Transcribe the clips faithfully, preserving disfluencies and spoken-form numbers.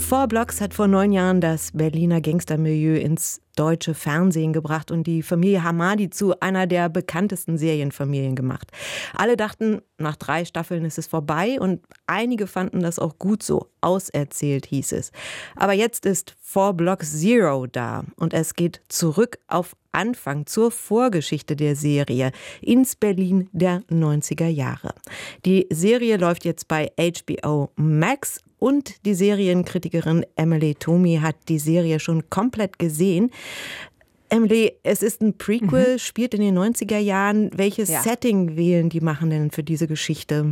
Four Blocks hat vor neun Jahren das Berliner Gangstermilieu ins deutsche Fernsehen gebracht und die Familie Hamadi zu einer der bekanntesten Serienfamilien gemacht. Alle dachten, nach drei Staffeln ist es vorbei und einige fanden das auch gut so. Auserzählt hieß es. Aber jetzt ist Four Blocks Zero da und es geht zurück auf Anfang zur Vorgeschichte der Serie ins Berlin der neunziger Jahre. Die Serie läuft jetzt bei H B O Max und die Serienkritikerin Emily Tomi hat die Serie schon komplett gesehen. Emily, es ist ein Prequel, mhm. spielt in den neunziger Jahren. Welches ja. Setting wählen die Machenden für diese Geschichte?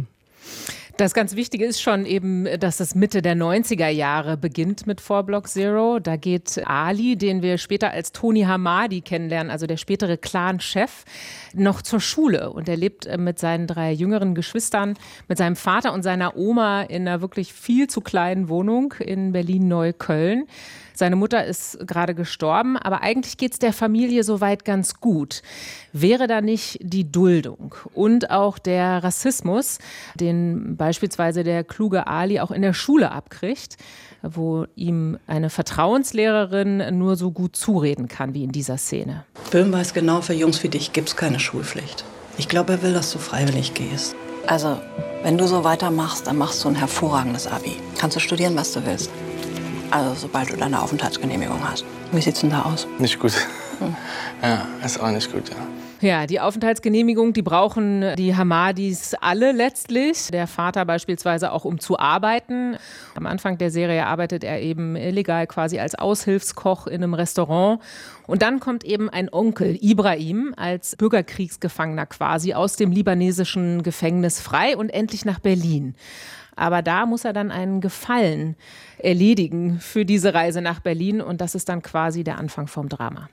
Das ganz Wichtige ist schon eben, dass das Mitte der neunziger Jahre beginnt mit Four Block Zero. Da geht Ali, den wir später als Tony Hamadi kennenlernen, also der spätere Clan-Chef, noch zur Schule. Und er lebt mit seinen drei jüngeren Geschwistern, mit seinem Vater und seiner Oma in einer wirklich viel zu kleinen Wohnung in Berlin-Neukölln. Seine Mutter ist gerade gestorben, aber eigentlich geht es der Familie soweit ganz gut. Wäre da nicht die Duldung und auch der Rassismus, den beispielsweise der kluge Ali auch in der Schule abkriegt, wo ihm eine Vertrauenslehrerin nur so gut zureden kann wie in dieser Szene. Böhm weiß genau, für Jungs wie dich gibt es keine Schulpflicht. Ich glaube, er will, dass du freiwillig gehst. Also, wenn du so weitermachst, dann machst du ein hervorragendes Abi. Kannst du studieren, was du willst. Also sobald du deine Aufenthaltsgenehmigung hast. Wie sieht's denn da aus? Nicht gut. Hm. Ja, ist auch nicht gut, ja. Ja, die Aufenthaltsgenehmigung, die brauchen die Hamadis alle letztlich. Der Vater beispielsweise auch, um zu arbeiten. Am Anfang der Serie arbeitet er eben illegal quasi als Aushilfskoch in einem Restaurant. Und dann kommt eben ein Onkel, Ibrahim, als Bürgerkriegsgefangener quasi aus dem libanesischen Gefängnis frei und endlich nach Berlin. Aber da muss er dann einen Gefallen erledigen für diese Reise nach Berlin und das ist dann quasi der Anfang vom Drama.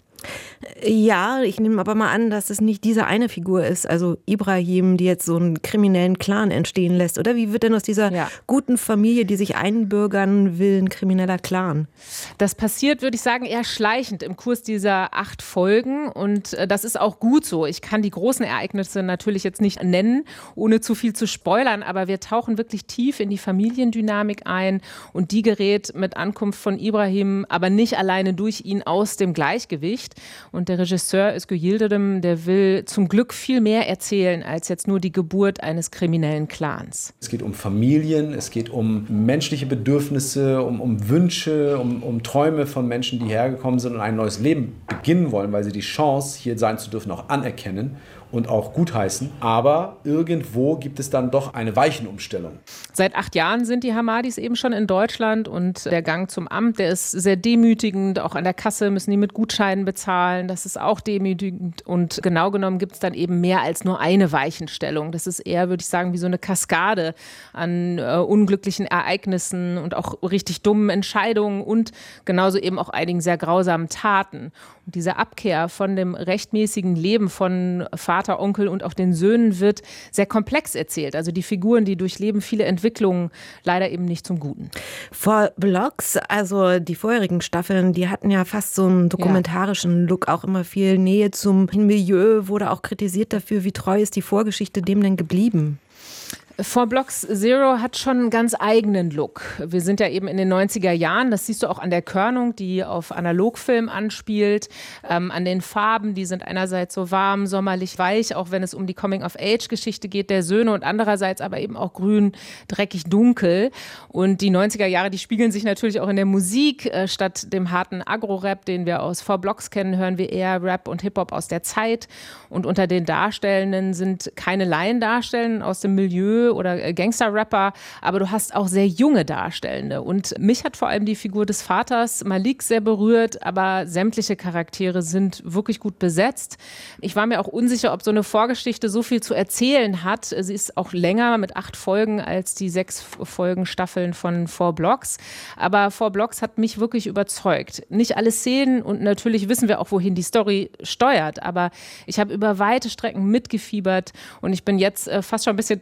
Ja, ich nehme aber mal an, dass es nicht diese eine Figur ist, also Ibrahim, die jetzt so einen kriminellen Clan entstehen lässt. Oder wie wird denn aus dieser ja. guten Familie, die sich einbürgern will, ein krimineller Clan? Das passiert, würde ich sagen, eher schleichend im Kurs dieser acht Folgen. Und das ist auch gut so. Ich kann die großen Ereignisse natürlich jetzt nicht nennen, ohne zu viel zu spoilern. Aber wir tauchen wirklich tief in die Familiendynamik ein. Und die gerät mit Ankunft von Ibrahim, aber nicht alleine durch ihn, aus dem Gleichgewicht. Und der Regisseur Özgür Yildirim, der will zum Glück viel mehr erzählen als jetzt nur die Geburt eines kriminellen Clans. Es geht um Familien, es geht um menschliche Bedürfnisse, um, um Wünsche, um, um Träume von Menschen, die hergekommen sind und ein neues Leben beginnen wollen, weil sie die Chance, hier sein zu dürfen, auch anerkennen und auch gutheißen. Aber irgendwo gibt es dann doch eine Weichenumstellung. Seit acht Jahren sind die Hamadis eben schon in Deutschland und der Gang zum Amt, der ist sehr demütigend. Auch an der Kasse müssen die mit Gutscheinen bezahlen. Das ist auch demütigend. Und genau genommen gibt es dann eben mehr als nur eine Weichenstellung. Das ist eher, würde ich sagen, wie so eine Kaskade an äh, unglücklichen Ereignissen und auch richtig dummen Entscheidungen und genauso eben auch einigen sehr grausamen Taten. Und diese Abkehr von dem rechtmäßigen Leben von Vater, Onkel und auch den Söhnen wird sehr komplex erzählt. Also die Figuren, die durchleben viele Entwicklungen, leider eben nicht zum Guten. Four Blocks, also die vorherigen Staffeln, die hatten ja fast so einen dokumentarischen ja. Look, auch immer viel Nähe zum Milieu, wurde auch kritisiert dafür, wie treu ist die Vorgeschichte dem denn geblieben? Four Blocks Zero hat schon einen ganz eigenen Look. Wir sind ja eben in den neunziger Jahren, das siehst du auch an der Körnung, die auf Analogfilm anspielt, ähm, an den Farben, die sind einerseits so warm, sommerlich weich, auch wenn es um die Coming-of-Age-Geschichte geht der Söhne und andererseits aber eben auch grün, dreckig, dunkel. Und die neunziger Jahre, die spiegeln sich natürlich auch in der Musik. Äh, statt dem harten Agro-Rap, den wir aus Four Blocks kennen, hören wir eher Rap und Hip-Hop aus der Zeit. Und unter den Darstellenden sind keine Laiendarstellenden aus dem Milieu oder Gangster-Rapper, aber du hast auch sehr junge Darstellende. Und mich hat vor allem die Figur des Vaters Malik sehr berührt, aber sämtliche Charaktere sind wirklich gut besetzt. Ich war mir auch unsicher, ob so eine Vorgeschichte so viel zu erzählen hat. Sie ist auch länger mit acht Folgen als die sechs Folgen Staffeln von Four Blocks. Aber Four Blocks hat mich wirklich überzeugt. Nicht alle Szenen und natürlich wissen wir auch, wohin die Story steuert, aber ich habe über weite Strecken mitgefiebert und ich bin jetzt fast schon ein bisschen traurig eigentlich,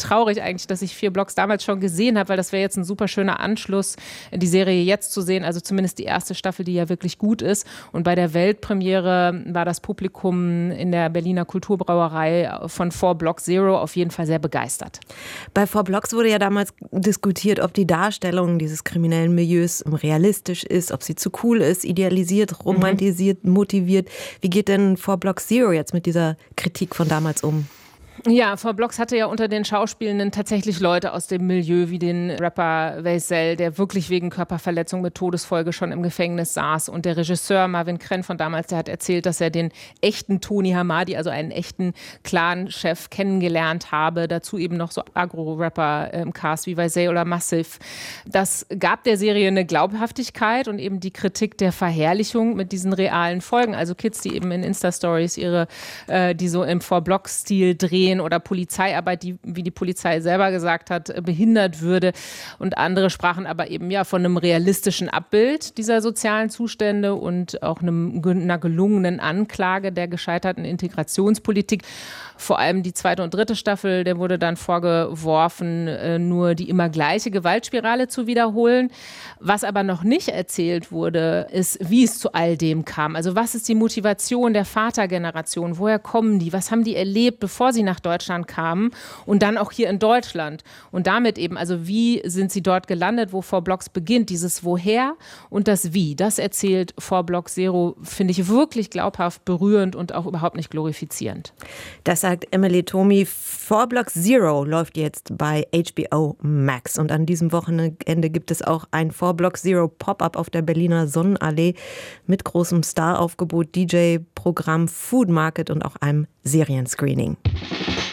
eigentlich, dass ich vier Blocks damals schon gesehen habe, weil das wäre jetzt ein super schöner Anschluss, die Serie jetzt zu sehen, also zumindest die erste Staffel, die ja wirklich gut ist. Und bei der Weltpremiere war das Publikum in der Berliner Kulturbrauerei von Four Block Zero auf jeden Fall sehr begeistert. Bei Four Blocks wurde ja damals diskutiert, ob die Darstellung dieses kriminellen Milieus realistisch ist, ob sie zu cool ist, idealisiert, romantisiert, mhm. motiviert. Wie geht denn Four Block Zero jetzt mit dieser Kritik von damals um? Ja, Four Blocks hatte ja unter den Schauspielenden tatsächlich Leute aus dem Milieu, wie den Rapper Veysel, der wirklich wegen Körperverletzung mit Todesfolge schon im Gefängnis saß. Und der Regisseur Marvin Krenn von damals, der hat erzählt, dass er den echten Tony Hamadi, also einen echten Clan-Chef, kennengelernt habe. Dazu eben noch so Agro-Rapper im Cast wie Veysel oder Massive. Das gab der Serie eine Glaubhaftigkeit und eben die Kritik der Verherrlichung mit diesen realen Folgen. Also Kids, die eben in Insta-Stories ihre, äh, die so im Four Block-Stil drehen oder Polizeiarbeit, die, wie die Polizei selber gesagt hat, behindert würde. Und andere sprachen aber eben ja von einem realistischen Abbild dieser sozialen Zustände und auch einem, einer gelungenen Anklage der gescheiterten Integrationspolitik. Vor allem die zweite und dritte Staffel, der wurde dann vorgeworfen, nur die immer gleiche Gewaltspirale zu wiederholen. Was aber noch nicht erzählt wurde, ist, wie es zu all dem kam. Also was ist die Motivation der Vatergeneration? Woher kommen die? Was haben die erlebt, bevor sie nach Deutschland kamen? Und dann auch hier in Deutschland. Und damit eben, also wie sind sie dort gelandet, wo Four Blocks beginnt? Dieses Woher und das Wie. Das erzählt Four Block Zero, finde ich wirklich glaubhaft, berührend und auch überhaupt nicht glorifizierend. Das sagt Emily Thomy. Four Block Zero läuft jetzt bei H B O Max. Und an diesem Wochenende gibt es auch ein Four Block Zero Pop-Up auf der Berliner Sonnenallee mit großem Staraufgebot, D J-Programm, Food Market und auch einem Serienscreening.